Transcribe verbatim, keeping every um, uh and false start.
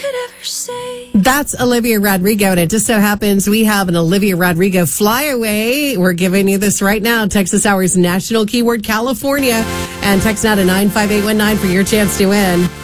ever say. That's Olivia Rodrigo, and it just so happens we have an Olivia Rodrigo flyaway. We're giving you this right now. Texas Hour's national keyword, California, and text now to nine five eight one nine for your chance to win.